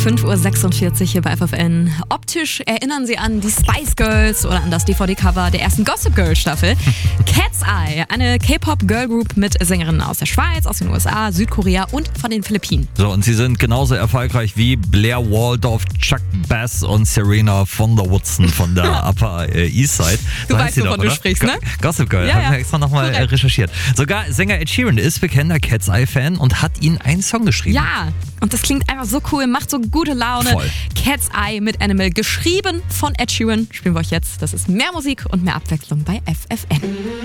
5:46 Uhr hier bei FFN. Optisch erinnern sie an die Spice Girls oder an das DVD-Cover der ersten Gossip Girl Staffel. Cat's Eye, eine K-Pop-Girl-Group mit Sängerinnen aus der Schweiz, aus den USA, Südkorea und von den Philippinen. So, und sie sind genauso erfolgreich wie Blair Waldorf, Chuck Bass und Serena von der Woodson von der Upper East Side. Du weißt, wovon du sprichst, ne? Gossip Girl, Ja, haben ja. wir extra nochmal recherchiert. Sogar Sänger Ed Sheeran ist bekennender Cat's Eye-Fan und hat ihnen einen Song geschrieben. Ja, und das klingt einfach so cool, macht so gute Laune. Voll. Cat's Eye mit Animal, geschrieben von Ed Sheeran. Spielen wir euch jetzt. Das ist mehr Musik und mehr Abwechslung bei FFN.